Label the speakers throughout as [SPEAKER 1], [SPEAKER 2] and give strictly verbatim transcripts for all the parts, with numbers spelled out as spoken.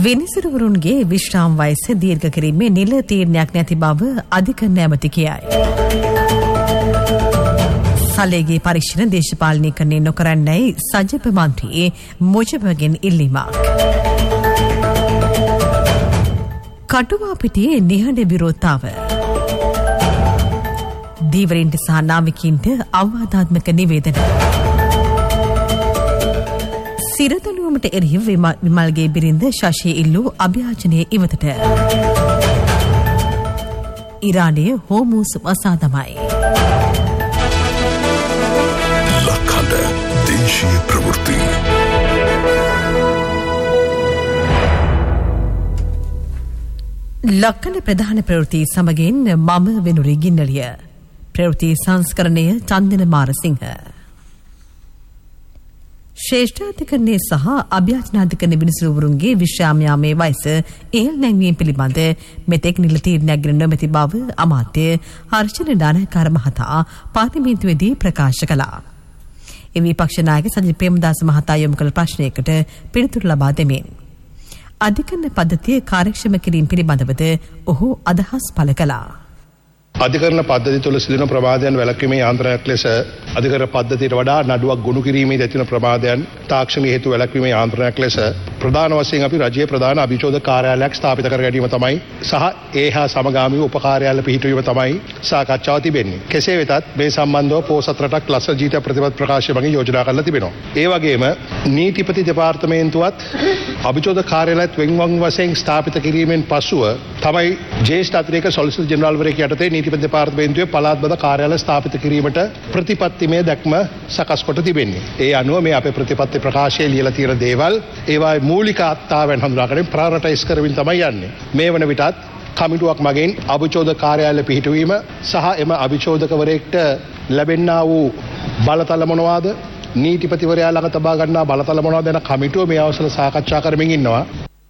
[SPEAKER 1] විනිසුරුවරුන්ගේ විශ්‍රාම වයස දීර්ඝ කිරීමේ නිල තීරණයක් නැති බව අධිකරණ ඇමති කියයි. සල්ලේගේ පරීක්ෂණ දේශපාලනීකරණය නොකරන්නයි සජිප මන්ත්‍රී මුජබගෙන් ඉල්ලීමක්. කටුවාපිටියේ නිහඬ විරෝධතාව. දීවරින්ට සහ නාවිකයින්ට අවවාදාත්මක නිවේදන. සිරතලුවමට එරෙහිව විමල්ගේ බිරිඳ ශශී ඉල්ලූ අභියාචනය ඉවතට. ඉරානයේ හෝමූස් වසා දමයි.
[SPEAKER 2] ලක්හඬ දේශීය ප්‍රවෘත්ති.
[SPEAKER 1] ලක්කන ප්‍රධාන ප්‍රවෘත්ති සමගින් මම වෙනුරි ගින්නලිය. ප්‍රවෘත්ති සංස්කරණය චන්දන මාරසිංහ. ශ්‍රේෂ්ඨාධිකරණය සහ අභ්‍යාචනාධිකරණ විනිසුරුවරුන්ගේ විශ්‍රාම යාමේ වයස ඉහළ නැංවීම පිළිබඳ මෙතෙක් නිල තීරණයක් ගෙන නොමැති බව අමාත්‍ය හර්ෂණ දානකාර මහතා පාර්ලිමේන්තුවේදී ප්‍රකාශ කළා. ඒ විපක්ෂ නායක සජිත් ප්‍රේමදාස මහතා යොමු කළ ප්‍රශ්නයකට පිළිතුරු ලබා දෙමින් අධිකරණ පද්ධතිය කාර්යක්ෂම කිරීම පිළිබඳවද ඔහු අදහස් පළ කළා.
[SPEAKER 3] අධිකරණ පද්ධතිය තුළ සිදුවන ප්‍රමාදයන් වැළැක්වීමේ යාන්ත්‍රණයක් ලෙස අධිකරණ පද්ධතියට වඩා නඩුවක් ගොනු කිරීමේදී ඇතිවන ප්‍රමාදයන් තාක්ෂණික හේතු වැළැක්වීමේ යාන්ත්‍රණයක් ලෙස ප්‍රධාන වශයෙන් අපි රජයේ ප්‍රධාන අභිචෝදක කාර්යාලයක් ස්ථාපිත කර ගැනීම තමයි සහ ඒ හා සමගාමීව උපකාර්යාල පිහිටුවීම තමයි සාකච්ඡාව තිබෙන්නේ. කෙසේ වෙතත් මේ සම්බන්ධව පොහොසත් රටක් ලස්සන ජීවිත ප්‍රතිපත්ති ප්‍රකාශය මගින් යෝජනා කරලා තිබෙනවා. ඒ වගේම නීතිපති දෙපාර්තමේන්තුවත් අභිචෝදක කාර්යාලයත් වෙන්වන් වශයෙන් ස්ථාපිත කිරීමෙන් පසුව තමයි ජ්‍යෙෂ්ඨ අතිරේක සොලිසිටර් ජෙනරාල්වරයෙක් යටතේ නීතිපති දෙපාර්තමේන්තුවේ පළාත් බද කාර්යාල ස්ථාපිත කිරීමට ප්‍රතිපත්තිමය දැක්ම සකස් කොට තිබෙන්නේ. ඒ අනුව මේ අපේ ප්‍රතිපත්ති ප්‍රකාශයේ ලියලා තියෙන දේවල් ඒවායේ මූලික අත්තාවෙන් හඳුනාගෙන ප්‍රායෝරිටයිස් කරමින් තමයි යන්නේ. මේ වන විටත් කමිටුවක් මගින් අභිචෝදක කාර්යාලය පිහිටුවීම සහ එම අභිචෝදකවරයෙක්ට ලැබෙන්නා වූ බලතල මොනවාද, නීතිපතිවරයා ළඟ තබා ගන්නා බලතල මොනවාද යන කමිටුව මේ අවසර සාකච්ඡා කරමින් ඉන්නවා.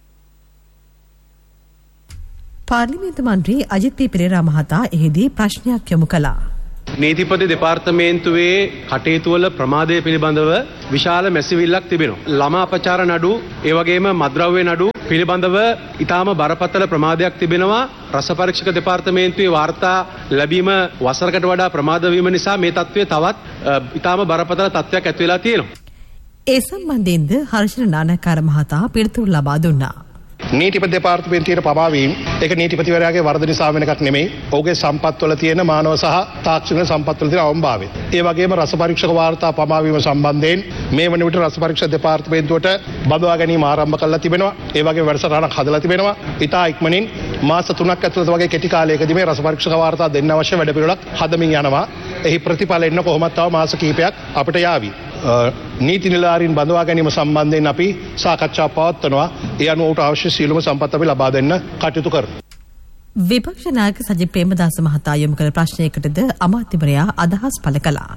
[SPEAKER 1] පාර්ලිමේන්තු මන්ත්‍රී අජිත් පී පෙරේරා මහතා එහිදී ප්‍රශ්නයක් යොමු කළා.
[SPEAKER 4] නීතිපති දෙපාර්තමේන්තුවේ කටයුතු වල ප්‍රමාදය පිළිබඳව විශාල මැසිවිල්ලක් තිබෙනවා. ළමා අපචාර නඩු, ඒ වගේම මද්ද්‍රව්‍ය නඩු පිළිබඳව ඊටාම බරපතල ප්‍රමාදයක් තිබෙනවා. රස පරීක්ෂක දෙපාර්තමේන්තුවේ වාර්තා ලැබීම වසරකට වඩා ප්‍රමාද වීම නිසා මේ තත්ත්වය තවත් ඊටාම බරපතල තත්ත්වයක් ඇති වෙලා තියෙනවා.
[SPEAKER 1] ඒ සම්බන්ධයෙන්ද හර්ෂණ නානකාර මහතා පිළිතුරු ලබා දුන්නා.
[SPEAKER 3] නීතිපති දෙපාර්තමේන්තුවේ පමාවීම ඒක නීතිපතිවරයාගේ වරද නිසා වෙන එකක් නෙමෙයි. ඔහුගේ සම්පත්වල තියෙන මානව සහ තාක්ෂණික සම්පත්වල තියෙන අවම්භාවය. ඒ වගේම රස පරීක්ෂක වාර්තා පමාවීම සම්බන්ධයෙන් මේ වන විට රස පරීක්ෂක දෙපාර්තමේන්තුවට බඳවා ගැනීම ආරම්භ කරලා තිබෙනවා. ඒ වගේම වැඩසටහනක් හදලා තිබෙනවා. ඉතා ඉක්මනින් මාස තුනක් ඇතුළත වගේ කෙටි කාලයකදී මේ රස පරීක්ෂක වාර්තා දෙන්න අවශ්‍ය වැඩපිළිවෙලක් හදමින් යනවා. එහි ප්‍රතිඵල එන්න කොහොමත් තව මාස කිහිපයක් අපිට යාවි. නීති නිලධාරීන් බඳවා ගැනීම සම්බන්ධයෙන් අපි සාකච්ඡා පවත්වනවා. ඒ අනුව උට අවශ්‍ය සියලුම සම්පත් අපි ලබා දෙන්න කටයුතු කරමු.
[SPEAKER 1] විපක්ෂ නායක සජිත් ප්‍රේමදාස මහතා යොමු කළ ප්‍රශ්නයකටද අමාත්‍යවරයා අදහස් පළ කළා.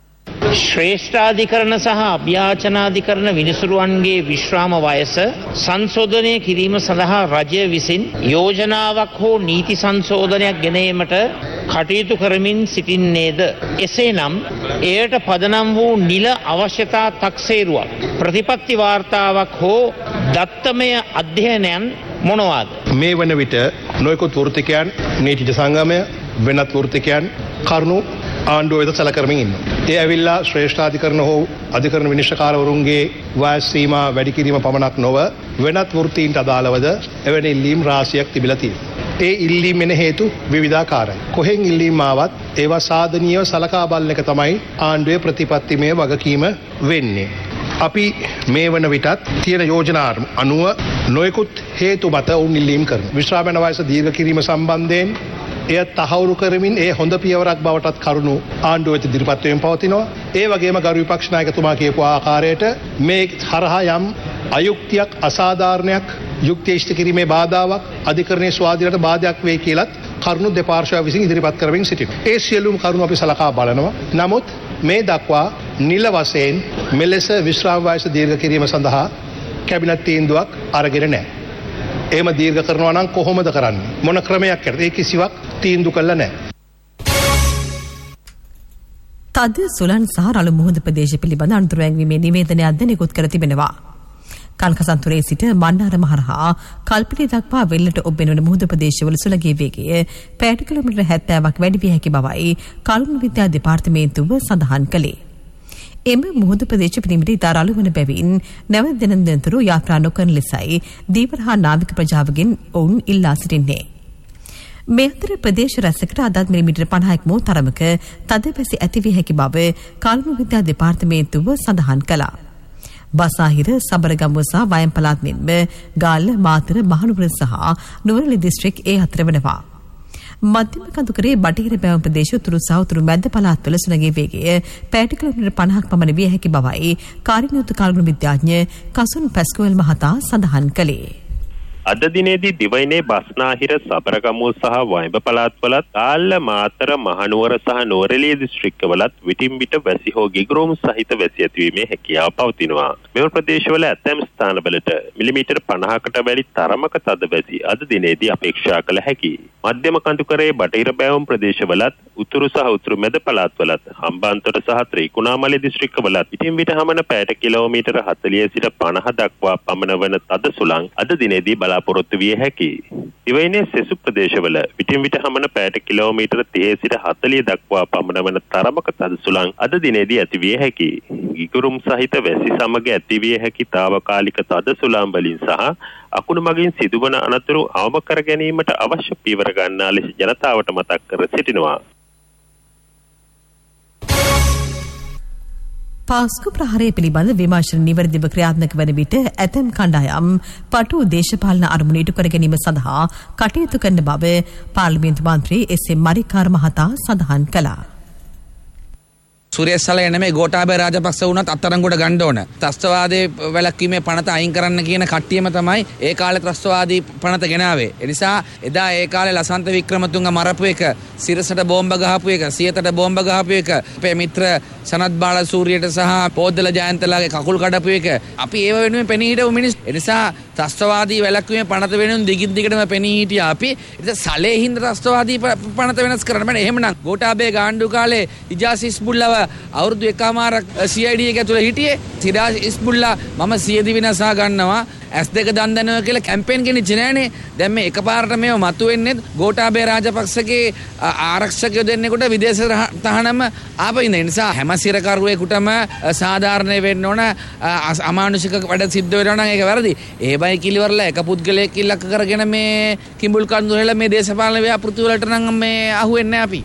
[SPEAKER 5] ශ්‍රේෂ්ඨාධිකරණ සහ අභ්‍යාචනාධිකරණ විනිසුරුවන්ගේ විශ්‍රාම වයස සංශෝධනය කිරීම සඳහා රජය විසින් යෝජනාවක් හෝ නීති සංශෝධනයක් ගෙනීමට කටයුතු කරමින් සිටින්නේද? එසේනම් එයට පදනම් වූ නිල අවශ්‍යතා තක්සේරුවක්, ප්‍රතිපත්ති වාර්තාවක් හෝ දත්තමය අධ්‍යයනයන් මොනවාද?
[SPEAKER 3] මේ වන විට නොයෙකුත් වෘත්තිකයන්, නීතිඥ සංගමය, වෙනත් වෘත්තිකයන් කරුණු ආණ්ඩුව වෙත සැලකරමින් ඉන්නවා. ඒ ඇවිල්ලා ශ්‍රේෂ්ඨාධිකරණ හෝ අධිකරණ විනිශ්චයකාරවරුන්ගේ වයස් සීමා වැඩි කිරීම පමණක් නොව වෙනත් වෘත්තීන්ට අදාළවද එවැනි ඉල්ලීම් රාශියක් තිබිලා තියෙනවා. ඒ ඉල්ලීම් එන හේතු විවිධාකාරයි. කොහෙන් ඉල්ලීම් ආවත් ඒවා සාධනීයව සලකා බලන එක තමයි ආණ්ඩුවේ ප්‍රතිපත්තිමය වගකීම වෙන්නේ. අපි මේ වන විටත් තියෙන යෝජනා අනුව නොයෙකුත් හේතු මත උන් ඉල්ලීම් කරනවා. විශ්‍රාම යන වයස දීර්ඝ කිරීම සම්බන්ධයෙන් එය තහවුරු කරමින් ඒ හොඳ පියවරක් බවටත් කරුණු ආණ්ඩුව වෙත ඉදිරිපත් වෙමින් පවතිනවා. ඒ වගේම ගරු විපක්ෂ නායකතුමා කියපු ආකාරයට මේ හරහා යම් අයුක්තියක්, අසාධාරණයක්, යුක්තිය ඉෂ්ට කිරීමේ බාධාවක්, අධිකරණයේ ස්වාධීනයට බාධායක් වෙයි කියලත් කරුණු දෙපාර්ශ්වය විසින් ඉදිරිපත් කරමින් සිටිනවා. ඒ සියලුම කරුණු අපි සලකා බලනවා. නමුත් මේ දක්වා නිල වශයෙන් මෙලෙස විශ්‍රාම වයස දීර්ඝ කිරීම සඳහා කැබිනට් තීන්දුවක් අරගෙන නැහැ. එහෙම දීර්ඝ කරනවා නම් කොහොමද කරන්නේ? මොන ක්‍රමයක් කරද? ඒ කිසිවක් තීන්දුව කළා නැහැ.
[SPEAKER 1] තද සුලන් සහ රළු මුහුද ප්‍රදේශ පිළිබඳ අනුතර වැංවීමේ නිවේදනයක්ද නිකුත් කර තිබෙනවා. කල්කසන්තුරේ සිට මන්නාරම හරහා කල්පිටිය දක්වා වෙල්ලට ඔබ්බෙන මුහුදු ප්‍රදේශවල සුළගේ වේගය පැය කිලෝමීටර් හැත්තෑවක් වැඩි විය හැකි බවයි කළුණු විද්‍යා දෙපාර්තමේන්තුව සඳහන් කළේ. එම මුහුදු ප්‍රදේශ පිරිමිට ඉතා රළු වන බැවින් නැවත දින දිනතුරු යාත්‍රා නොකරන ලෙසයි දීවර හා නාවික ප්‍රජාවගෙන් ඔවුන් ඉල්ලා සිටින්නේ. මේ අතර ප්‍රදේශ රැසකට අදත් මිලිමීටර් පනහක් වූ තරමක තද වැසි ඇතිවිය හැකි බව කළුණු විද්‍යා දෙපාර්තමේන්තුව සඳහන් කළා. බසාහිර සබරගමුව සහ වයම් පළාත් මෙන්ම ගාල්ල මාතර මහනුවර සහ නුවරඑළිය දිස්ත්‍රික් ඒ අතර වෙනවා. මධ්‍යම කඳුකරේ බටහිර බැවුම් ප්‍රදේශ උතුරු සහ උතුරු මැද පළාත්වල සුළගේ වේගය පැය කිලෝමීටර් පනහක් පමණ විය හැකි බවයි කාර්යනියුක්ත කළගුණ විද්‍යාඥ කසුන් පැස්කෝවල් මහතා සඳහන් කළේ.
[SPEAKER 6] අද දිනේදී දිවයිනේ බස්නාහිර සබරගමුව සහ වයඹ පළාත්වලත් ගාල්ල මාතර මහනුවර සහ නුවරඑළිය දිස්ත්‍රික්කවලත් විටින් විට වැසි හෝ ගිගුරුම් සහිත වැසි ඇතිවීමේ හැකියාව පවතිනවා. මෙම ප්‍රදේශවල ඇතැම් ස්ථානවලට මිලිමීටර් පනහකට වැඩි තරමක තද වැසි අද දිනේදී අපේක්ෂා කළ හැකියි. මධ්‍යම කඳුකරේ බටහිර බැවුම් ප්‍රදේශවලත් උතුරු සහ උතුරු මැද පළාත්වලත් හම්බන්තොට සහ ත්‍රිකුණාමලය දිස්ත්‍රික්කවලත් විටින් විට හමන පැයට කිලෝමීටර් හතළිහ සිට පනහ දක්වා පමණ වන තද සුළං අද දිනේදී බලාපොරොත්තු විය හැකියි. දිවයිනේ සෙසු ප්‍රදේශවල විටින් විට හමන පැයට කිලෝමීටර් තිහ සිට හතළිහ දක්වා පමණ වන තරමක තද සුළං අද දිනේදී ඇති විය හැකියි. ගිගුරුම් සහිත වැසි සමග ඇති විය හැකි తాවකාලික තද සුළං වලින් සහ අකුණු මගින් සිදුවන අනතුරු අවම කර ගැනීමට අවශ්‍ය පීවර ගන්නා ලෙස ජනතාවට මතක් කර සිටිනවා.
[SPEAKER 1] පාස්කු ප්‍රහාරය පිළිබඳ විමර්ශන නිවැරදිව ක්‍රියාත්මක වන විට ඇතැම් කණ්ඩායම් පටු දේශපාලන අරමුණු ඉටු කර ගැනීම සඳහා කටයුතු කරන බව පාර්ලිමේන්තු මන්ත්‍රී එස් එම් මරිකාර මහතා සඳහන් කළා.
[SPEAKER 7] සුරේෂ් සලේ නෙමෙයි ගෝඨාභය රාජපක්ෂ වුණත් අත්අඩංගුවට ගන්න ඕන. ත්‍රස්තවාදයේ වැළැක්වීමේ පනත අයින් කරන්න කියන කට්ටියම තමයි ඒ කාලේ ත්‍රස්තවාදී පනත ගෙනාවේ. ඒ නිසා එදා ඒ කාලේ ලසන්ත වික්‍රමතුංග මරපු එක, සිරසට බෝම්බ ගහපු එක, සියතට බෝම්බ ගහපු එක, අපේ මිත්‍ර සනත් බාලසූරියට සහ පොද්දල ජයන්තලාගේ කකුල් කඩපු එක අපි ඒව වෙනුවෙන් පෙනී හිටපු මිනිස්. ඒ නිසා ත්‍රස්තවාදී වැළැක්වීමේ පනත වෙනුවෙන් දිගින් දිගටම පෙනී හිටියා අපි. ඒ සලේ හින්දා ත්‍රස්තවාදී පනත වෙනස් කරන්න බෑ. එහෙමනම් ගෝඨාභය ගාණ්ඩු කාලේ ඉජාස් ඉස්බුල්ලාව අවුරුදු එකමාරක් සී අයි ඩී එක ඇතුළේ හිටියේ. සිරාජ් ඉස්බුල්ලා මම සියදි විනාසා ගන්නවා ඇස් දෙක දන් දෙනවා කියලා කැම්පේන් ගෙනිච්ච නෑනේ. දැන් මේ එකපාරට මේව මතුවෙන්නේ ගෝඨාභය රාජපක්ෂගේ ආරක්ෂකයෝ දෙන්නෙකුට විදේශ තහනම ආපින්න. ඒ නිසා හැම සිරකරුවෙකුටම සාධාරණ වෙන්න ඕන. අමානුෂික වැඩ සිද්ධ වෙනවා නම් ඒක වැරදි. ඒබයි කිලිවරලා එක පුද්ගලයෙක් ඉලක්ක කරගෙන මේ කිඹුල් කන්දු හෙල මේ දේශපාලන ව්‍යාපෘති වලට නම් මේ අහුවෙන්නේ අපි.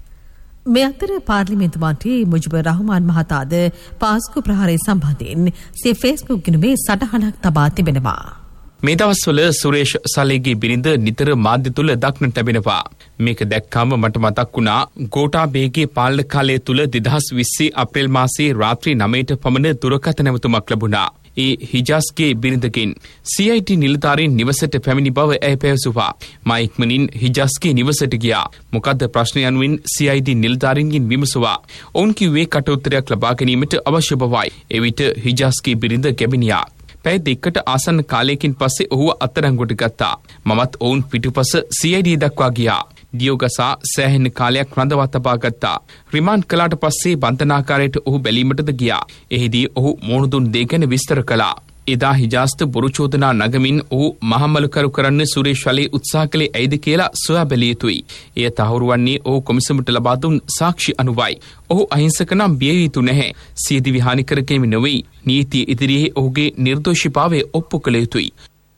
[SPEAKER 1] මේ අතර පාර්ලිමේන්තු මන්ත්‍රී මුජිබුර් රහමාන් මහතාද පාස්කු ප්‍රහාරය සම්බන්ධයෙන් සිය ෆේස්බුක් ගිණුමේ සටහනක් තබා තිබෙනවා.
[SPEAKER 8] මේ දවස්වල සුරේෂ් සලේගේ බිරිඳ නිතර මාධ්‍ය තුල දක්නට ලැබෙනවා. මේක දැක්කම මට මතක් වුණා ගෝඨාභයගේ පාලන කාලය තුල දෙදහස් විස්ස අප්‍රේල් මාසයේ රාත්‍රී නවයට පමණ දුරකථන නැවතුමක් ලැබුණා. ඒ හිජාස්ගේ බිරිඳගෙන් සී අයි ටී නිලධාරීන් නිවසට පැමිණි බව ඇය පැවසුවා. මා ඉක්මනින් හිජාස්ගේ නිවසට ගියා. මොකද්ද ප්‍රශ්න යනුවෙන් සී අයි ඩී නිලධාරීන්ගෙන් විමසුවා. ඔවුන් කිව්වේ කට උත්තරයක් ලබා ගැනීමට අවශ්‍ය බවයි. එවිට හිජාස්ගේ බිරිඳ ගැබිනියා. පැය දෙකකට ආසන්න කාලයකින් පස්සේ ඔහුව අත්අඩංගුවට ගත්තා. මමත් ඔවුන් පිටුපස සී අයි ඩී දක්වා ගියා. දියෝගසා සෑහෙන කාලයක් රඳවා තබා ගත්තා. රිමාන්ඩ් කළාට පස්සේ බන්ධනාකාරයට ඔහු බැලීමටද ගියා. එහිදී ඔහු මොණු දුන් දේ ගැන විස්තර කළා. එදා හිජාස්ත බොරු චෝදනා නගමින් ඔහු මහමලුකරු කරන්න සුරේෂ් සලේ උත්සාහ කළේ ඇයිද කියලා සොයා බැලිය යුතුයි. එය තහවුරු වන්නේ ඔහු කොමිසමට ලබා දුන් සාක්ෂි අනුවයි. ඔහු අහිංසක නම් බිය යුතු නැහැ. සියදිවි හානි කර ගැනීම නොවේ. නීතිය ඉදිරියේ ඔහුගේ නිර්දෝෂීභාවය ඔප්පු කළ යුතුයි.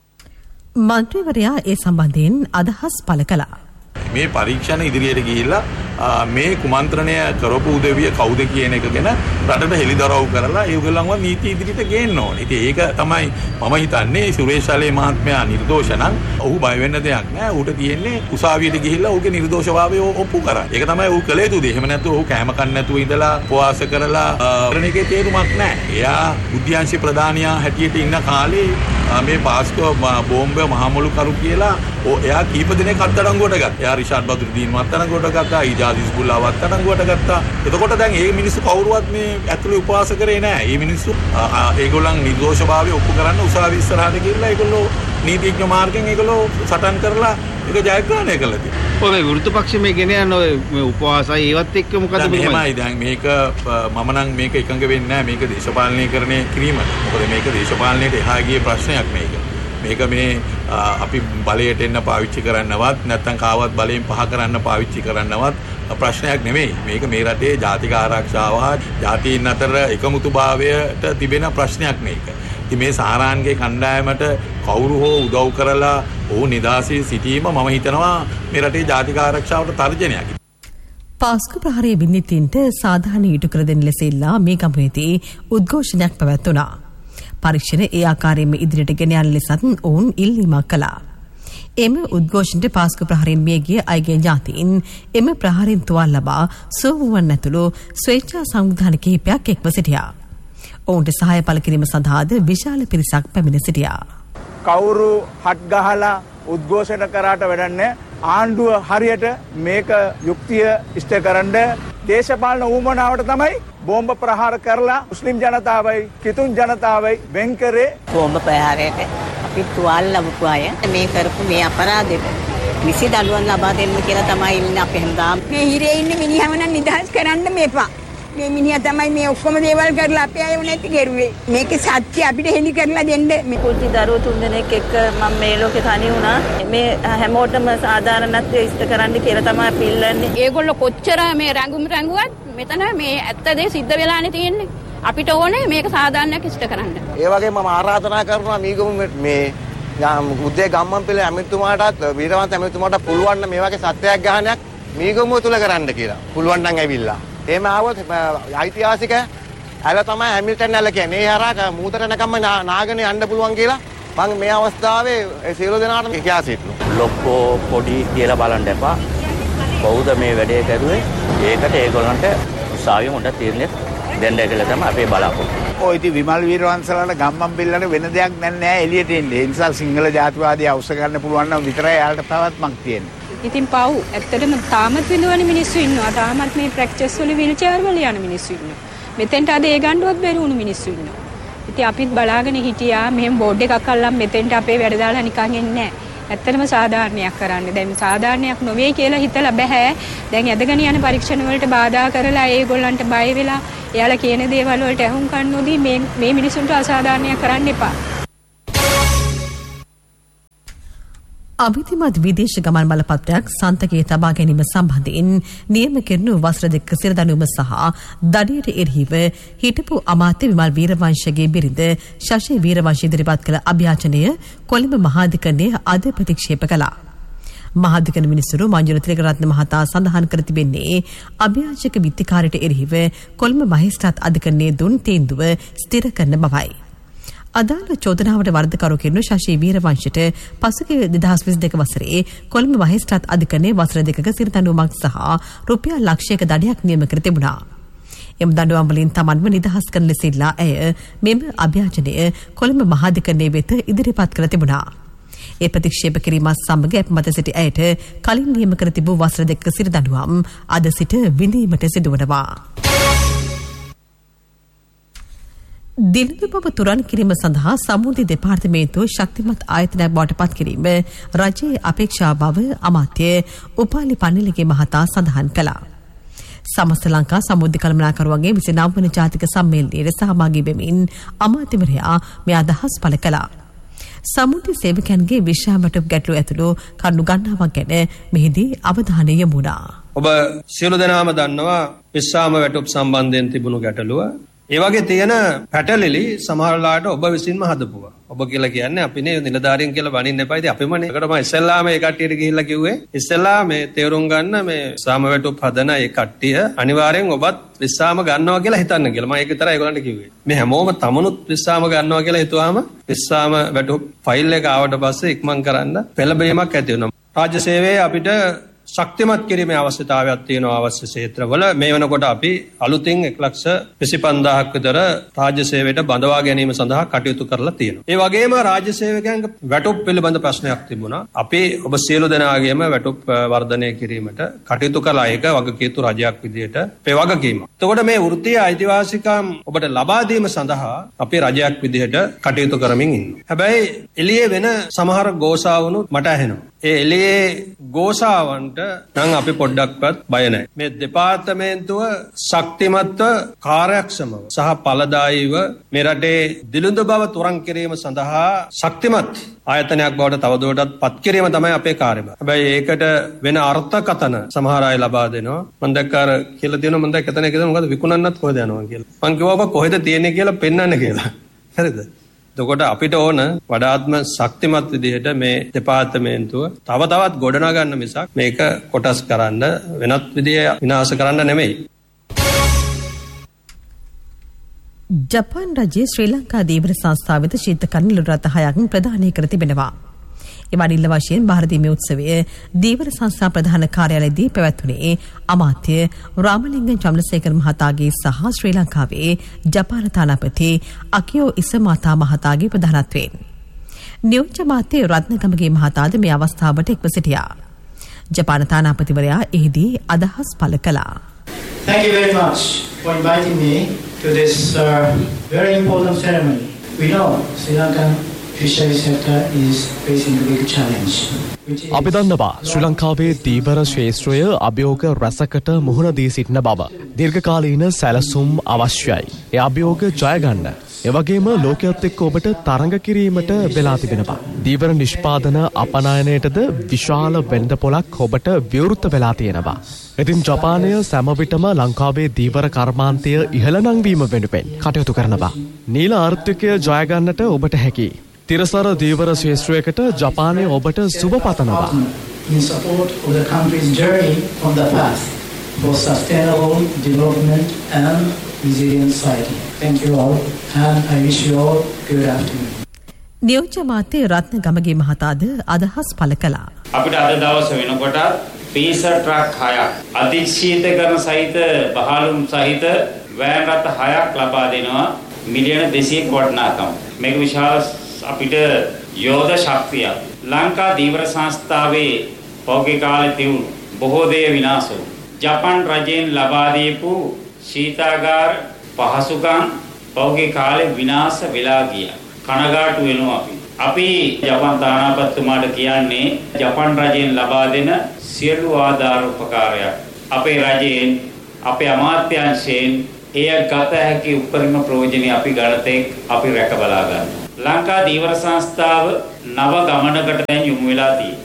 [SPEAKER 1] මන්ත්‍රීවරයා ඒ සම්බන්ධයෙන් අදහස් පළ කළා.
[SPEAKER 9] මේ පරීක්ෂණ ඉදිරියට ගිහිල්ලා මේ කුමන්ත්‍රණය කරපු උදවිය කවුද කියන එක ගැන රටට හෙළිදරව් කරලා ඒගොල්ලන්ව නීති ඉදිරියට ගේන්න ඕනේ. ඉතින් ඒක තමයි මම හිතන්නේ සුරේෂ් සලේ මහත්මයා නිර්දෝෂ නම් ඔහු බය වෙන්න දෙයක් නෑ. ඌට තියෙන්නේ උසාවියට ගිහිල්ලා ඌගේ නිර්දෝෂභාවය ඔප්පු කරා. ඒක තමයි ඌ කළ යුතු දේ. එහෙම නැත්නම් ඌ කැම කන්න නැතුව ඉඳලා උපවාස කරලා කරන එකේ තේරුමක් නෑ. එයා උද්‍යාංශ ප්‍රධානියා හැටියට ඉන්න කාලේ මේ පාස්කෝ බෝම්බ මහමොළු කරු කියලා එයා කීප දිනක් අත්අඩංගුවට ගත්තා. එයා රිෂාඩ් බදුරුදීන් අත්අඩංගුවට ගත්තා. ඉජාස් ඉස්බුල්ලාව අත්අඩංගුවට ගත්තා. එතකොට දැන් මේ මිනිස්සු කවුරුවත් මේ ඇතුළේ උපවාස කරේ නෑ. මේ මිනිස්සු ඒගොල්ලන් නිර්දෝෂභාවය ඔප්පු කරන්න උසාවි ඉස්සරහට ගිහිල්ලා ඒගොල්ලෝ නීතිඥ මාර්ගෙන් ඒගොල්ලෝ සටන් කරලා ඒක ජයග්‍රහණය කළා තියෙනවා.
[SPEAKER 10] ඔය මේ විරුද්ධ පක්ෂ මේ ගෙන යන ඔය මේ උපවාසයි ඒවත් එක්ක මොකද
[SPEAKER 9] මෙහෙමයි දැන් මේක මම නම් මේක එකඟ වෙන්නේ නැහැ මේක දේශපාලනීකරණය කිරීමට. මොකද මේක දේශපාලනයට එහා ගිය ප්‍රශ්නයක් මේක. මේක මේ අපි බලයට එන්න පාවිච්චි කරන්නවත් නැත්නම් කාවත් බලයෙන් පහ කරන්න පාවිච්චි කරන්නවත් ප්‍රශ්නයක් නෙමෙයි. මේක මේ රටේ ජාතික ආරක්ෂාව ජාතීන් අතර එකමුතුභාවයට තිබෙන ප්‍රශ්නයක් මේක. ඉතින් මේ සාරාන්ගේ කණ්ඩායමට කවුරු හෝ උදව් කරලා ඔහු නිදාසී සිටීම මම හිතනවා මේ රටේ ජාතික ආරක්ෂාවට තර්ජනයක්.
[SPEAKER 1] පාස්කු ප්‍රහාරයේ විඳින්ටින්ට සාධාරණ ඊට කර දෙන ලෙස ඉල්ලා මේ ගමනේදී උද්ඝෝෂණයක් පැවැත්වුණා. පරීක්ෂණ ඒ ආකාරයෙන්ම ඉදිරියට ගෙන යන ලෙසත් ඔවුන් ඉල්ලීමක් කළා. එම උද්ඝෝෂණයට පාස්කු ප්‍රහාරයෙන් මිය ගිය අයගේ ඥාතීන් එම ප්‍රහාරයෙන් තුවාල ලබා සුවවුවන් ඇතුළු ස්වේච්ඡා සංවිධාන කිහිපයක් එක්ව සිටියා. ඔවුන්ට සහාය පළ කිරීම සඳහාද විශාල පිරිසක් පැමිණ සිටියා.
[SPEAKER 11] කවුරු හත් ගහලා උද්ඝෝෂණ කරාට වැඩන්නේ ආණ්ඩුව හරියට මේක යුක්තිය ඉෂ්ට කරන්න දේශපාලන ඌමනාවට තමයි බෝම්බ ප්‍රහාර කරලා මුස්ලිම් ජනතාවයි කිතුන් ජනතාවයි වෙන් කරේ.
[SPEAKER 12] බෝම්බ ප්‍රහාරයට අපි තුවාල ලැබපු අය මේ කරපු මේ අපරාධෙට නිසි දඬුවම් ලබා දෙන්න කියලා තමයි ඉන්නේ අපි හැමදාම.
[SPEAKER 13] මේ හිරේ ඉන්න මිනිහම නම් නිදහස් කරන්න මේපා. මේ මිනිහා තමයි මේ ඔක්කොම දේවල් කරලා අපේ අයව නැති කරුවේ. මේකේ සත්‍ය අපිට හෙලි කරලා දෙන්න.
[SPEAKER 14] මේ පුංචි දරුවෝ තුන්දෙනෙක් එක්ක මම මේ ලෝකේ තනි වුණා. මේ හැමෝටම සාධාරණත්වය ඉෂ්ට කරන්න කියලා තමයි අපි ඉල්ලන්නේ.
[SPEAKER 15] ඒගොල්ලෝ කොච්චර මේ රැඟුම් රැඟුවත් මෙතන මේ ඇත්ත දේ සිද්ධ වෙලානේ තියෙන්නේ. අපිට ඕනේ මේක සාධාරණයක් ඉෂ්ට කරන්න.
[SPEAKER 16] ඒ වගේම මම ආරාධනා කරනවා මීගම මේ උදේ ගම්මන්පිල ඇමතිතුමාටත් වීරවන්ත ඇමතිතුමාට පුළුවන් නම් මේ වගේ සත්‍යග්‍රහණයක් මීගම තුල කරන්න කියලා. පුළුවන් නම් ඇවිල්ලා එහෙම ආවොත් ඓතිහාසික ඇල තමයි හැමිල්ටන් ඇල කියන්නේ. ඒ හරහා මූතර නැකම්ම නාගෙන යන්න පුළුවන් කියලා මම මේ අවස්ථාවේ සියලු දෙනාටම කියා සිටිනවා.
[SPEAKER 17] ලොක්කෝ පොඩි කියලා බලන්න එපා. කවුද මේ වැඩේ කරුවේ? ඒකට ඒගොල්ලන්ට උසාවියෙන් උඩ තීරණයක් දෙන්න කියලා තමයි අපේ බලාපොරොත්තු.
[SPEAKER 11] ඔය ඉතින් විමල් වීරවංශලාට ගම්මන් බිල්ලට වෙන දෙයක් නැහැ එළියට එන්නේ. ඒ නිසා සිංහල ජාතිවාදී අවශ්‍ය ගන්න පුළුවන් නම් විතරයි යාලට පැවැත්මක් තියෙන්නේ.
[SPEAKER 18] ඉතින් පව් ඇත්තටම තාමත් විඳවන මිනිස්සු ඉන්නවා. තාමත් මේ ප්‍රැක්ටිස් වල වීල් චෙයාර් වල යන මිනිස්සු ඉන්නවා. මෙතෙන්ට අද ඒ ගන්නවත් බැරි වුණු මිනිස්සු ඉන්නවා. ඉතින් අපිත් බලාගෙන හිටියා මෙහෙම බෝඩ් එකක් අල්ලන් මෙතෙන්ට අපේ වැඩ දාලා නිකන් එන්නේ නැහැ. ඇත්තටම සාධාරණයක් කරන්න. දැන් සාධාරණයක් නොවේ කියලා හිතලා බෑ. දැන් ඇදගෙන යන පරීක්ෂණ වලට බාධා කරලා ඒගොල්ලන්ට බය වෙලා එයාලා කියන දේවල් වලට අහුම්කන් නොදී මේ මේ මිනිසුන්ට අසාධාරණයක් කරන්න එපා.
[SPEAKER 1] අභිතිමත් විදේශ ගමන් බලපත්‍රයක් සන්තකයේ තබා ගැනීම සම්බන්ධයෙන් නියම කෙරෙනු වසර දෙක සිරදඬුවම සහ දඩයට එරෙහිව හිටපු අමාත්‍ය විමල් වීරවංශගේ බිරිඳ ශෂි වීරවංශ ඉදිරිපත් කළ අභ්‍යාචනය කොළඹ මහාධිකරණය අද ප්‍රතික්ෂේප කළා. මහාධිකරණ මිනිස්තුරු මංජුල තිලකරත්න මහතා සඳහන් කර තිබෙන්නේ අභ්‍යාචක විත්තිකාරයට එරෙහිව කොළඹ මහේස්ත්‍රාත් අධිකරණයේ දුන් තීන්දුව ස්ථිර කරන බවයි. අදාළ චෝදනාවට වර්ධකරු කෙරෙනු ශෂි වීරවංශට පසුගිය දෙදහස් විසිදෙක වසරේ කොළඹ මහේස්ත්‍රාත් අධිකරණයේ වසර දෙකක සිරදඬුවමක් සහ රුපියල් ලක්ෂයක දඩයක් නියම කර තිබුණා. එම දඬුවම් වලින් තමන්ව නිදහස් කරන ලෙස ඉල්ලා ඇය මෙම අභ්‍යාචනය කොළඹ මහාධිකරණයේ වෙත ඉදිරිපත් කර තිබුණා. ඒ ප්‍රතික්ෂේප කිරීමත් සමග අප මත සිටි ඇයට කලින් නියම කර තිබූ වසර දෙකක සිරදඬුවම් අද සිට විඳීමට සිදුවනවා. දිලිඳු බව තුරන් කිරීම සඳහා සමෘද්ධි දෙපාර්තමේන්තුව ශක්තිමත් ආයතනයක් බවට පත් කිරීම රජයේ අපේක්ෂා බව අමාත්‍ය උපාලි පන්නිලගේ මහතා සඳහන් කළා. සමස්ත ලංකා සමෘද්ධි කළමනාකරුවන්ගේ විසිනව වන ජාතික සම්මේලනයේ සහභාගී වෙමින් අමාත්‍යවරයා මේ අදහස් පළ කළා. සමෘද්ධි සේවකයන්ගේ විශ්‍රාමවටුප් ගැටලු ඇතුළු කරුණු ගණනාවක් ගැන මෙහිදී අවධානය යොමු වුණා.
[SPEAKER 19] ඔබ සියලු දෙනාම දන්නවා විශ්‍රාම වැටුප් සම්බන්ධයෙන් තිබුණු ගැටලුව. ඒ වගේ තියෙන පැටලිලි සමහරලාට ඔබ විසින්ම හදපුවා. ඔබ කියලා කියන්නේ අපිනේ නිලධාරීන් කියලා වනින්න එපා. ඉතින් අපිමනේ. ඒකටම ඉස්සෙල්ලා මේ කට්ටියට ගිහිල්ලා කිව්වේ ඉස්සෙල්ලා මේ තේරුම් ගන්න මේ විශ්‍රාම වැටුප් හදන ඒ කට්ටිය අනිවාර්යෙන් ඔබත් විශ්‍රාම ගන්නවා කියලා හිතන්න කියලා. මම ඒක විතරයි ඒගොල්ලන්ට කිව්වේ. මේ හැමෝම තමනුත් විශ්‍රාම ගන්නවා කියලා හිතුවාම විශ්‍රාම වැටුප් ෆයිල් එක ආවට පස්සේ ඉක්මන් කරන්න පෙළඹීමක් ඇති වෙනවා. රාජ්‍ය සේවයේ අපිට ශක්තිමත් කිරීමේ අවශ්‍යතාවයක් තියෙනවා අවශ්‍ය ක්ෂේත්‍රවල. මේ වෙනකොට අපි අලුතින් එක ලක්ෂ විසි පන්දාහක් විතර රාජ්‍ය සේවයට බඳවා ගැනීම සඳහා කටයුතු කරලා තියෙනවා. ඒ වගේම රාජ්‍ය සේවකයන්ගේ වැටුප් පිළිබඳ ප්‍රශ්නයක් තිබුණා. අපි ඔබ සියලු දෙනාගේම වැටුප් වර්ධනය කිරීමට කටයුතු කළා. ඒක වගකීතු රජයක් විදිහට අපේ වගකීමක්. එතකොට මේ වෘත්තීය අයිතිවාසිකම් ඔබට ලබා දීම සඳහා අපි රජයක් විදිහට කටයුතු කරමින් ඉන්නවා. හැබැයි එළියේ වෙන සමහර ගෝසාවුණු මට ඇහෙනවා. ඒ එළියේ ගෝසාවන්ට නම් අපි පොඩ්ඩක්වත් බය නැහැ. මේ දෙපාර්තමේන්තුව ශක්තිමත්ව කාර්යක්ෂමව සහ ඵලදායීව මේ රටේ දිළිඳු බව තුරන් කිරීම සඳහා ශක්තිමත් ආයතනයක් බවට තවදුරටත් පත් කිරීම තමයි අපේ කාර්යභාරය. හැබැයි ඒකට වෙන අර්ථකථන සමහර අය ලබා දෙනවා. මම දැක්කාර කියලා දෙනවා මම දැක්ක එතන කියලා මොකද විකුණන්නත් කොහෙද යනවා කියලා. මම කිව්වා කොහෙද තියෙන්නේ කියලා පෙන්වන්න කියලා. හරිද? එතකොට අපිට ඕන වඩාත්ම ශක්තිමත් විදිහට මේ දෙපාර්තමේන්තුව තව තවත් ගොඩනගන්න මිසක් මේක කොටස් කරන්න වෙනත් විදිය විනාශ කරන්න නෙමෙයි.
[SPEAKER 1] ජපාන් රජයේ ශ්‍රී ලංකා දීවර සංස්ථාව වෙත ශීත කණිල රථ හයක් ප්‍රදානය කර තිබෙනවා. එම අනිල්ල වශයෙන් භාරතීය උත්සවය දීවර සංස්ථා ප්‍රධාන කාර්යාලයේදී පැවැත්වුණේ අමාත්‍ය රාමලිංග චන්ද්‍රසේකර මහතාගේ සහ ශ්‍රී ලංකාවේ ජපාන තානාපති අකියෝ ඉසමාතා මහතාගේ ප්‍රධානත්වයෙන්. නියෝජ්‍ය අමාත්‍ය රත්නගමගේ මහතාද මේ අවස්ථාවට එක්ව සිටියා. ජපාන තානාපතිවරයා එහිදී අදහස් පළ කළා.
[SPEAKER 20] Thank you very much for inviting me to this uh, very important ceremony. We know Sri Lankan fishery sector is facing a big challenge.
[SPEAKER 21] අපි දන්නවා ශ්‍රී ලංකාවේ දීවර ශේෂ්ත්‍රය අභියෝග රැසකට මුහුණ දී සිටින බව. දීර්ඝකාලීන සැලසුම් අවශ්‍යයි. ඒ අභියෝග ජය ගන්න. එවැගේම ලෝකයේත් එක්ක ඔබට තරඟ කිරීමට වෙලා තිබෙනවා. දීවර නිෂ්පාදන අපනයනයටද විශාල වෙළඳ පොලක් ඔබට විවෘත වෙලා තියෙනවා. ඉතින් ජපානය සෑම විටම ලංකාවේ දීවර කර්මාන්තය ඉහළ නංවීම වෙනුවෙන් කටයුතු කරනවා. නීල ආර්ථිකය ජය ගන්නට ඔබට හැකියි. තිරසර දීවර ශේෂ්ත්‍රයකට ජපානය ඔබට සුබ පතනවා.
[SPEAKER 20] In support of the country's journey on the path for sustainable development and resilient society. Thank you all and I wish you all good afternoon.
[SPEAKER 1] නියෝජ්‍ය අමාත්‍ය රත්නගමගේ මහතාද අදහස් පළ කළා.
[SPEAKER 5] අපිට අද දවස වෙනකොට පීසර් ට්‍රක් හයක් අධිශීතකරණ සහිත බහලුම් සහිත වෑන් රථ හයක් ලබා දෙනවා මිලියන දෙසීයක් වටිනාකම. මේක විශාල අපිට යෝධ ශක්තියක්. ලංකා දීවර සංස්ථාවේ පෞද්ගලික කාලේ තියුණු බොහෝ දේ විනාශ වුණා. ජපාන් රජයෙන් ලබා දීපු ශීතාගාර පහසුකම් පෞද්ගලික කාලේ විනාශ වෙලා ගියා. කනගාටු වෙනවා අපි. අපි ජපාන් තානාපතිතුමාට කියන්නේ ජපාන් රජයෙන් ලබා දෙන සියලු ආධාර උපකාරයක් අපේ රජයෙන් අපේ අමාත්‍යාංශයෙන් එය ගත හැකි උපරිම ප්‍රයෝජනෙ අපි ගන්නතේ අපි රැක බලා ගන්නවා. ලංකා දීවර සංස්ථාව නව ගමනකට දැන් යොමු වෙලා තියෙනවා.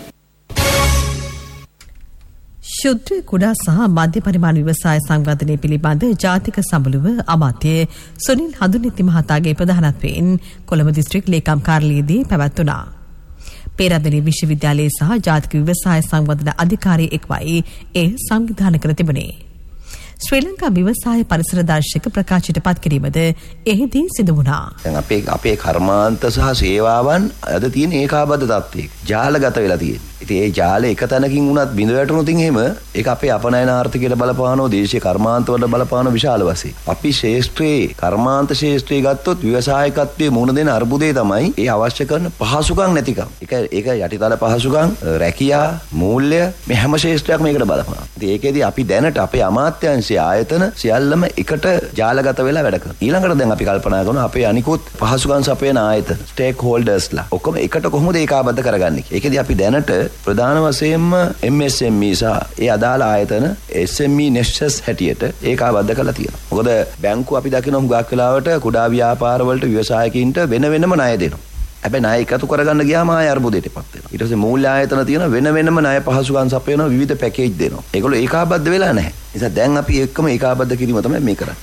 [SPEAKER 1] ශුද්ධ කුඩා සහ මධ්‍ය පරිමාණ ව්‍යවසාය සංවර්ධනය පිළිබඳ ජාතික සමුළුව අමාත්‍ය සුනිල් හඳුනිති මහතාගේ ප්‍රධානත්වයෙන් කොළඹ දිස්ත්‍රික් ලේකම් කාර්යාලයේදී පැවැත්වුණා. පේරාදෙණිය විශ්වවිද්‍යාලයේ සහ ජාතික ව්‍යවසාය සංවර්ධන අධිකාරිය එක්වයි ඒ සංවිධානය කර තිබුණේ. ශ්‍රී ලංකා ව්‍යවසාය පරිසර දර්ශක ප්‍රකාශයට පත් කිරීමද එහිදී සිදු වුණා.
[SPEAKER 22] දැන් අපේ අපේ කර්මාන්ත සහ සේවාවන් අද තියෙන ඒකාබද්ධ තත්ත්වයක ජාලගත වෙලා තියෙනවා. ඉතින් ඒ ජාලය එක තැනකින් වුණත් බිඳ වැටුණොත් එහෙම ඒක අපේ අපනයන ආර්ථිකයට බලපානවා, දේශීය කර්මාන්ත වලට බලපානවා විශාල වශයෙන්. අපි ශේෂ්ත්‍රයේ කර්මාන්ත ශේෂ්ත්‍රයේ ගත්තොත් ව්‍යවසායකත්වයේ මුහුණ දෙන අර්බුදේ තමයි ඒ අවශ්‍ය කරන පහසුකම් නැතිකම. ඒක ඒක යටිතල පහසුකම්, රැකියා, මූල්‍ය මේ හැම ශේෂ්ත්‍රයක්ම මේකට බලපානවා. ඉතින් ඒකෙදී අපි දැනට අපේ අමාත්‍යාංශයේ ආයතන සියල්ලම එකට ජාලගත වෙලා වැඩ කරනවා. ඊළඟට දැන් අපි කල්පනා කරනවා අපේ අනිකුත් පහසුකම් සපයන ආයතන, ස්ටේක් හෝල්ඩර්ස්ලා ඔක්කොම එකට කොහොමද ඒකාබද්ධ කරගන්නේ? ඒකෙදී අපි දැනට ප්‍රධාන වශයෙන්ම එම් එස් එම් ඊ සහ ඒ අදාළ ආයතන එස් එම් ඊ නෙක්සස් හැටියට ඒකාබද්ධ කරලා තියෙනවා. මොකද බැංකුව අපි දකින හුඟක් වෙලාවට කුඩා ව්‍යාපාර වලට ව්‍යවසායකින්ට වෙන වෙනම ණය දෙනවා. හැබැයි ණය එකතු කරගන්න ගියාම ආය අර්බුදයටපත් වෙනවා. ඊට පස්සේ මූල්‍ය ආයතන තියෙන වෙන වෙනම ණය පහසුකම් සපයන විවිධ පැකේජ් දෙනවා. ඒගොල්ලෝ ඒකාබද්ධ වෙලා නැහැ. නිසා දැන් අපි එක්කම ඒකාබද්ධ කිරීම තමයි මේ කරන්නේ.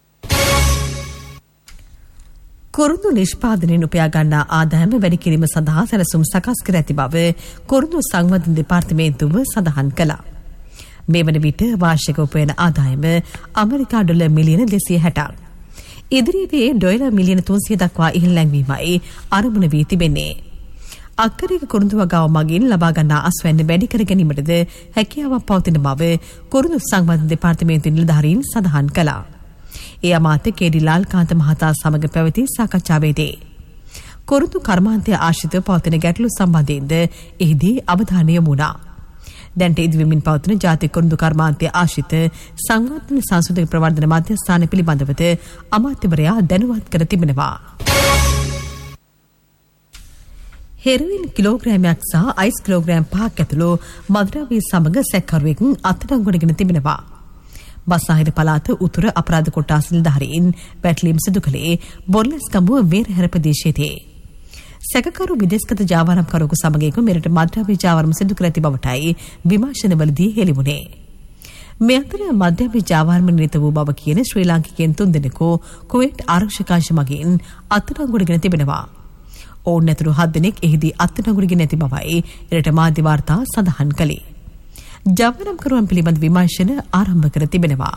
[SPEAKER 1] කුරුඳු නිෂ්පාදනයෙන් උපයා ගන්නා ආදායම වැඩි කිරීම සඳහා සැලසුම් සකස් කර ඇති බව කුරුඳු සංවර්ධන දෙපාර්තමේන්තුව සඳහන් කළා. මේ වන විට වාර්ෂික උපයන ආදායම ඇමරිකා ඩොලර් මිලියන දෙසිය හැටක්. ඉදිරියේදී ඩොලර් මිලියන තුන්සිය දක්වා ඉහළ නැංවීමයි අරමුණ වී තිබෙන්නේ. අක්කරයක කුරුඳු වගාව මගින් ලබා ගන්නා අස්වැන්න වැඩි කර ගැනීමටද හැකියාවක් පවතින බව කුරුඳු සංවර්ධන දෙපාර්තමේන්තුවේ නිලධාරීන් සඳහන් කළා. ඒ අමාත්‍ය කේඩි ලාල්කාන්ත මහතා සමග පැවති සාකච්ඡාවේදී කුරුඳු කර්මාන්තය ආශ්‍රිතව පවතින ගැටලු සම්බන්ධයෙන්ද එහිදී අවධානය යොමු වුණා. දැනට ඉදිවෙමින් පවතින ජාතික කුරුඳු කර්මාන්තය ආශ්‍රිත සංවර්ධන සංශෝධක ප්‍රවර්ධන මධ්‍යස්ථාන පිළිබඳවද අමාත්‍යවරයා දැනුවත් කර තිබෙනවා. හෙරොයින් කිලෝග්‍රෑමයක් සහ අයිස් කිලෝග්‍රෑම් පහක් ඇතුළු මද්‍රව්‍ය සමග සැකකරුවෙකු අත්අඩංගුවටගෙන තිබෙනවා. බස්නාහිර පළාත උතුර අපරාධ කොට්ටාස නිලධාරීන් වැටලීම් සිදු කළේ බොරලැස්කඹුව වේරහැර ප්‍රදේශයේදී. සැකකරු විදේශගත ජාවාරම්කරුවෙකු සමග මෙරට මද්‍රව්‍ය ජාවාරම් සිදු කර ඇති බවටයි විමර්ශනවලදී හෙළිවුණේ. මේ අතර මද්‍රව්‍ය ජාවාරම නිරත වූ බව කියන ශ්‍රී ලාංකිකයන් තුන්දෙනෙකු කුවේට් ආරක්ෂකාංශ මගින් අත්අඩංගුවටගෙන තිබෙනවා. ඔවුන් ඇතුළු හත් දෙනෙක් එහිදී අත්අඩංගුවටගෙන ඇති බවයි එරට මාධ්‍ය වාර්තා සඳහන් කළේ. ජාවාරම්කරුවන් පිළිබඳ විමර්ශන ආරම්භ කර තිබෙනවා.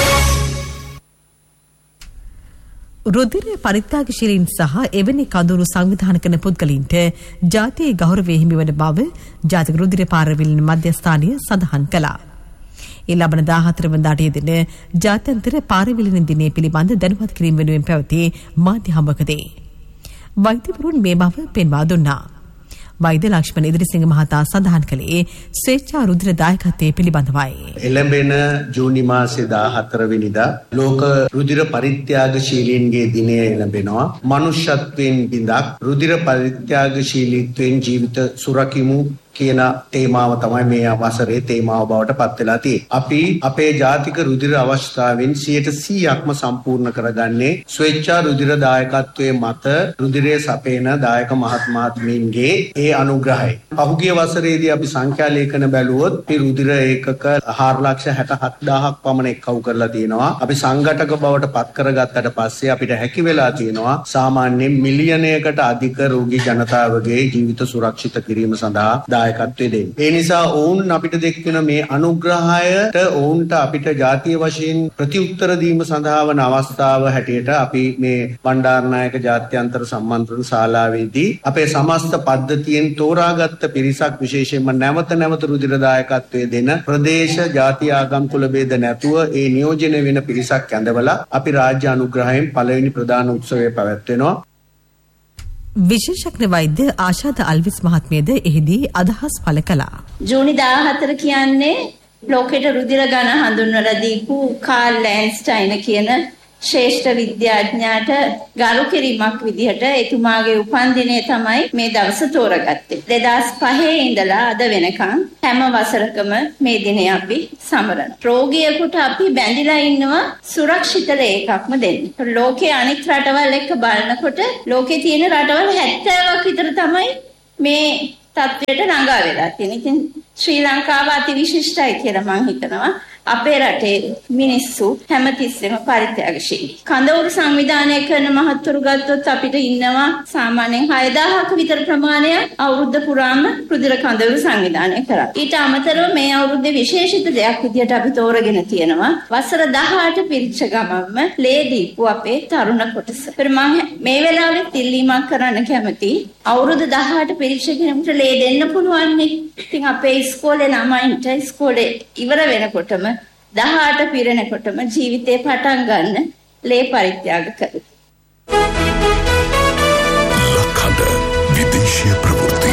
[SPEAKER 1] රුධිර පරිත්‍යාගශීලීන් සහ එවැනි කඳවුරු සංවිධානය කරන පුද්ගලයින්ට ජාතියේ ගෞරවය හිමිවන බව ජාතික රුධිර පාරවිලින මධ්‍යස්ථානය සඳහන් කළා. ඒ ලබන දාහතර වනදාට යෙදෙන ජාත්‍යන්තර පාරවිලින දිනය පිළිබඳ දැනුවත් කිරීම වෙනුවෙන් පැවති මාධ්‍ය හමුවකදී වෛද්‍යවරුන් මේ බව පෙන්වා දුන්නා. වෛද්‍ය ලක්ෂ්මන් ඉදිරිසිංහ මහතා සඳහන් කළේ ස්වේච්ඡා රුධිර දායකත්වයේ පිළිබඳවයි.
[SPEAKER 2] එළඹෙන ජූනි මාසේ දාහතර වෙනිදා ලෝක රුධිර පරිත්‍යාගශීලීන්ගේ දිනය එළඹෙනවා. මනුෂ්‍යත්වයෙන් බිඳක් රුධිර පරිත්‍යාගශීලීත්වයෙන් ජීවිත සුරකිමු කියන තේමාව තමයි මේ වසරේ තේමාව බවට පත් වෙලා තියෙන්නේ. අපි අපේ ජාතික රුධිර අවශ්‍යතාවෙන් සියයට සීයක්ම සම්පූර්ණ කරගන්නේ ස්වේච්ඡා රුධිර දායකත්වයේ මත රුධිරය සපයන දායක මහත් මහත්මීන්ගේ ඒ අනුග්‍රහය. පහුගිය වසරේදී අපි සංඛ්‍යා ලේඛන බැලුවොත් අපි රුධිර ඒකක හාර ලක්ෂ හැටහත් දහසක් පමණ එක්කව කරලා තියෙනවා. අපි සංඝටක බවට පත් කරගත්තට පස්සේ අපිට හැකි වෙලා තියෙනවා සාමාන්‍යයෙන් මිලියනයකට අධික රෝගී ජනතාවගේ ජීවිත සුරක්ෂිත කිරීම සඳහා ඒ නිසා ඔවුන් අපිට දෙක්වෙන මේ අනුග්‍රහයට ඔවුන්ට අපිට ජාතිය වශයෙන් ප්‍රතිඋත්තර දීම සඳහා වන අවස්ථාව හැටියට අපි මේ බණ්ඩාරනායක ජාත්‍යන්තර සම්මන්ත්‍රණ ශාලාවේදී අපේ සමස්ත පද්ධතියෙන් තෝරාගත්ත පිරිසක් විශේෂයෙන්ම නැවත නැවත රුධිර දායකත්වයේ දෙන ප්‍රදේශ ජාති ආගම් කුල ભેද නැතුව ඒ නියෝජනය වෙන පිරිසක් ඇඳවලා අපි රාජ්‍ය අනුග්‍රහයෙන් පළවෙනි ප්‍රධාන උත්සවය පැවැත්වෙනවා.
[SPEAKER 1] විශේෂඥ වෛද්‍ය ආශාද අල්විස් මහත්මියද එහිදී අදහස් පළ කළා.
[SPEAKER 4] ජූනි දාහතර කියන්නේ ලෝකෙට රුධිර ගණ හඳුන්වලා දීපු කාල් ලෑන්ස්ටයින් කියන ශ්‍රේෂ්ඨ විද්‍යාඥයාට ගරු කිරීමක් විදිහට එතුමාගේ උපන්දිනය තමයි මේ දවස තෝරගත්තේ. දෙදාස් පහේ ඉඳලා අද වෙනකන් හැම වසරකම මේ දිනය අපි සමරන. රෝගියෙකුට අපි බැඳිලා ඉන්නවා සුරක්ෂිත ලේකක්ම දෙන්න. ලෝකයේ අනිත් රටවල් එක්ක බලනකොට ලෝකේ තියෙන රටවල් හැත්තෑවක් විතර තමයි මේ තත්ත්වයට ළඟා වෙලා තියෙන්නේ. ඉතින් ශ්‍රී ලංකාව අති විශිෂ්ටයි කියලා මම හිතනවා. අපේ රටේ මිනිස්සු හැමතිස්සෙම පරිත්‍යාගශීලී. කඳවුරු සංවිධානය කරන මහත්වරු ගත්තොත් අපිට ඉන්නවා සාමාන්‍යයෙන් හය දහසක විතර ප්‍රමාණයක් අවුරුද්ද පුරාම රුධිර කඳවුරු සංවිධානය කරා. ඊට අමතරව මේ අවුරුද්දේ විශේෂිත දෙයක් විදිහට අපි තෝරගෙන තියෙනවා වසර දහඅට පිරිච්ච ගමන්ම ලේ දීපු අපේ තරුණ කොටස. ඒත් මම මේ වෙලාවේ තිල්ලීමක් කරන්න කැමතියි. අවුරුදු දහඅට පිරිච්ච කෙනෙකුට ලේ දෙන්න පුළුවන් නේ. ඉතින් අපේ ඉස්කෝලේ ළමයින්ට ඉස්කෝලේ ඉවර වෙනකොටම දහඅට පිරෙනකොටම ජීවිතේ පටන් ගන්න ලේ පරිත්‍යාග කරමු.
[SPEAKER 23] ලක්හඬ විදේශීය ප්‍රවෘත්ති.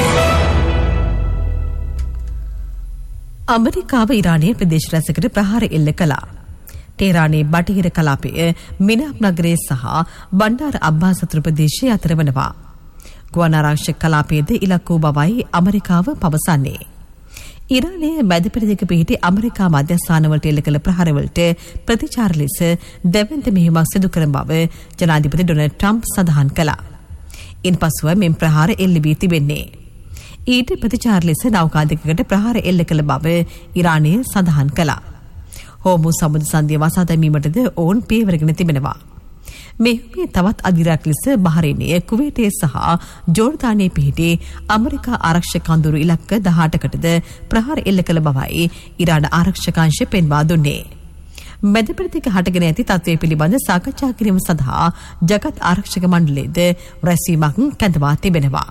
[SPEAKER 1] අමරිකාව ඉරානයේ ප්‍රදේශ රැසකට ප්‍රහාර එල්ල කළා. ටෙහරානයේ බටහිර කලාපයේ මිනාප් නගරයේ සහ බණ්ඩාර අබ්බාස් අතුරු ප්‍රදේශයේ අතර වනවා. ගුවන් ආරක්ෂක කලාපයේද ඉලක්ක වූ බවයි අමරිකාව පවසන්නේ. ඉරානයේ මැදපෙරදිග පිහිටි ඇමරිකා මධ්‍යස්ථානවලට එල්ල කළ ප්‍රහාරවලට ප්‍රතිචාර ලෙස දැවැන්ත මෙහෙයුමක් සිදු කරන බව ජනාධිපති ඩොනල්ඩ් ට්‍රම්ප් සඳහන් කළා. ඉන්පසුව මෙම ප්‍රහාර එල්ල වී තිබෙන්නේ. ඊට ප්‍රතිචාර ලෙස නෞකා දෙකකට ප්‍රහාර එල්ල කළ බව ඉරානය සඳහන් කළා. හෝමුස් සමුද්‍ර සන්ධිය වසා දැමීමටද ඔවුන් පියවරගෙන තිබෙනවා. මෙහිදී තවත් අධිරාජ්‍ය ලෙස බහරේනය කුවේටයේ සහ ජෝර්දානයේ පිහිටි ඇමරිකා ආරක්ෂක කඳවුරු ඉලක්ක දහඅටකටද ප්‍රහාර එල්ල කළ බවයි ඉරාන ආරක්ෂකාංශය පෙන්වා දුන්නේ. මැදපෙරදිග හටගෙන ඇති තත්ත්වය පිළිබඳ සාකච්ඡා කිරීම සඳහා ජගත් ආරක්ෂක මණ්ඩලයේද රැස්වීමක් කැඳවා තිබෙනවා.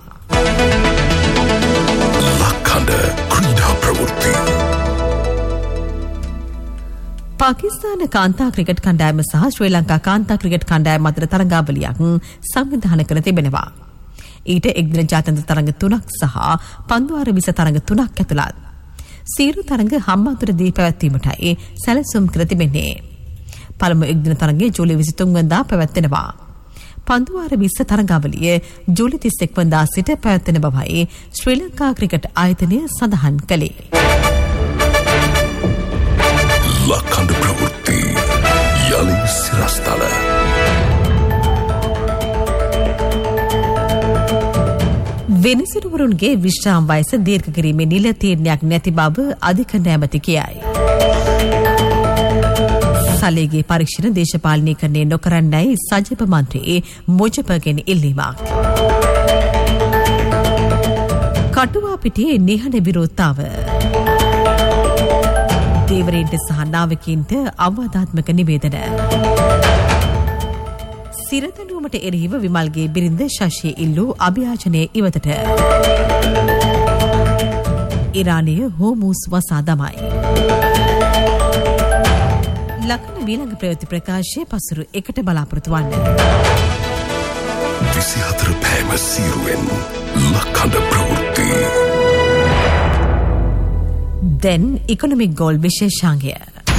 [SPEAKER 23] ලක්හඬ ක්‍රීඩා ප්‍රවෘත්ති.
[SPEAKER 1] පාකිස්තාන කාන්තා ක්‍රිකට් කණ්ඩායම සහ ශ්‍රී ලංකා කාන්තා ක්‍රිකට් කණ්ඩායම අතර තරඟාවලියක් සංවිධානය කර තිබෙනවා. ඊට එක්දින ජාත්‍යන්තර තරඟ තුනක් සහ පන්දුවාර විස තරඟ තුනක් ඇතුළත්. සීරු තරඟ හම්බන්තොටදී පැවැත්වීමටයි සැලසුම් කර තිබෙන්නේ. පළමු එක්දින තරඟය ජූලි විසිතුන් වෙනිදා පැවැත්වෙනවා. පන්දුවාර විස්ස තරඟාවලිය ජූලි තිස් එක් වනදා සිට පැවැත්වෙන බවයි ශ්‍රී ලංකා ක්‍රිකට් ආයතනය සඳහන් කළේ.
[SPEAKER 23] ලක්කන්ඩ ප්‍රවෘත්ති යළි සිරස්තල
[SPEAKER 1] වෙනසිරුවරුන්ගේ විශ්‍රාම වයස දීර්ඝ කිරීමේ නිල තීරණයක් නැති බව අධිකරණ ඇමති කියයි. සලේගේ පරීක්ෂණ දේශපාලනීකරණය නොකරන්නයි සජීව මන්ත්‍රී මුජපගෙන් ඉල්ලීමක්. කටුවා පිටියේ නිහඬ විරෝධතාව. දේවරීන්ට සහ නාවිකයින්ට අවවාදාත්මක නිවේදන. සිරදඬුවමට එරෙහිව විමල්ගේ බිරිඳ ශශී ඉල්ලූ අභියාචනය ඉවතට. ඉරානය හෝමූස් වසා දමයි. ලක්න වීළඟ ප්‍රවෘත්ති ප්‍රකාශය පසුරු එකට බලාපොරොත්තු වන්න.
[SPEAKER 23] විසිහතර පෑම සීරුවෙන් ලක්කන්ඩ ප්‍රවෘත්ති.
[SPEAKER 1] දැන් ඉකොනොමික් ගෝල් විශේෂාංගය.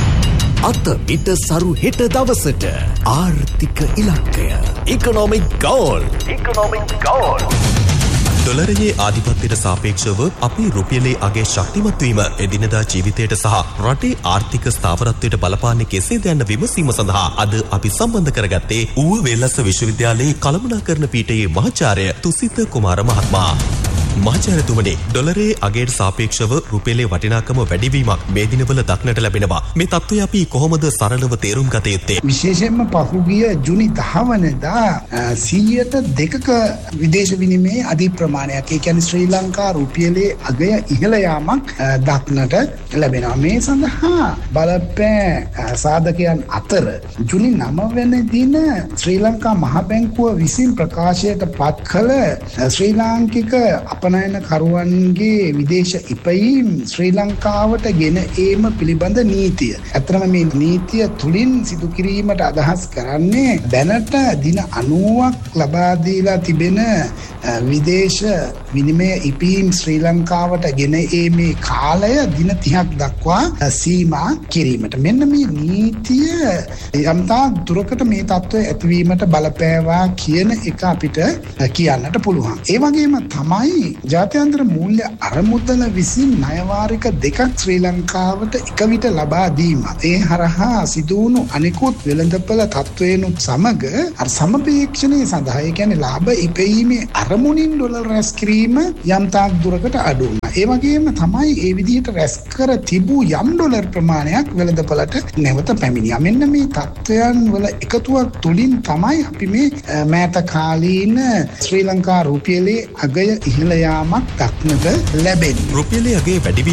[SPEAKER 3] අත පිට සරු හෙට දවසට ආර්ථික ඉලක්කය ඉකොනොමික් ගෝල් ඉකොනොමික් ගෝල්.
[SPEAKER 6] ඩොලරයේ ආධිපත්‍යයට සාපේක්ෂව අපේ රුපියලේ අගේ ශක්තිමත් වීම එදිනදා ජීවිතයට සහ රටේ ආර්ථික ස්ථාවරත්වයට බලපාන්නේ කෙසේද යන්න විමසීම සඳහා අද අපි සම්බන්ධ කරගත්තේ ඌව වෙල්ලස්ස විශ්වවිද්‍යාලයේ කළමනාකරණ පීඨයේ මහාචාර්ය තුසිත කුමාර මහත්මයා. මහාචාර්යතුමනි, ඩොලරයේ අගයට සාපේක්ෂව රුපියලේ වටිනාකම වැඩිවීමක් මේ දිනවල දක්නට ලැබෙනවා. මේ තත්ත්වය අපි කොහොමද සරලව තේරුම් ගත යුත්තේ?
[SPEAKER 7] විශේෂයෙන්ම පහුගිය ජුනි දහ වෙනිදා සියයට දෙකක විදේශ විනිමයේ අධි ප්‍රමාණයක්, ඒ කියන්නේ ශ්‍රී ලංකා රුපියලේ අගය ඉහළ යාමක් දක්නට ලැබෙනවා. මේ සඳහා බලපෑ සාධකයන් අතර ජුනි නව වෙනි දින ශ්‍රී ලංකා මහ බැංකුව විසින් ප්‍රකාශයට පත් කළ ශ්‍රී ලාංකික අපනයන කරුවන්ගේ විදේශ ඉපයීම් ශ්‍රී ලංකාවට ගෙන ඒම පිළිබඳ නීතිය. ඇත්තටම මේ නීතිය තුලින් සිදු කිරීමට අදහස් කරන්නේ දැනට දින අනූවක් ලබා දීලා තිබෙන විදේශ විනිමය ඉපීම් ශ්‍රී ලංකාවට ගෙන ඒමේ කාලය දින තිහක් දක්වා සීමා කිරීමට. මෙන්න මේ නීතිය යම්තා දුරකට මේ තත්ත්වය ඇතිවීමට බලපෑවා කියන එක අපිට කියන්නට පුළුවන්. ඒ වගේම තමයි ජාත්‍යන්තර මූල්‍ය අරමුදල විසින් ණයවාරික දෙකක් ශ්‍රී ලංකාවට එක විට ලබා දීමත් ඒ හරහා සිදුවුණු අනෙකුත් වෙළඳපළ තත්ත්වයනුත් සමග අර සමපේක්ෂණය සඳහා, ඒ කියන්නේ ලාභ ඉපයීමේ අරමුණින් ඩොලර් රැස් කිරීම යම් තාක් දුරකට අඩු වුණා. ඒ වගේම තමයි ඒ විදිහට රැස් කර තිබූ යම් ඩොලර් ප්‍රමාණයක් වෙළඳපළට නැවත පැමිණියා. මෙන්න මේ තත්ත්වයන් වල එකතුවක් තුලින් තමයි අපි මේ මෑත කාලීන ශ්‍රී ලංකා රුපියලේ අගය ඉහළ යාමක් දක්නට ලැබෙන්නේ.
[SPEAKER 6] රුපියලේ අගේ වැඩි